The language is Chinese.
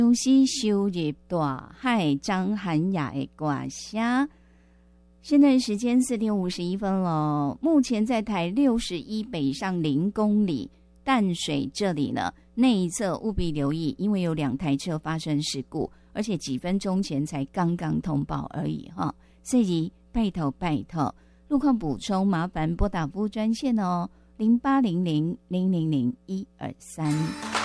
休息收入大海张涵雅的歌声。现在时间4点51分了，目前在台61北上0公里淡水这里呢，内一侧务必留意，因为有2台车发生事故，而且几分钟前才刚刚通报而已哈，所以拜托拜托，路况补充麻烦拨打服务专线哦，0800000123。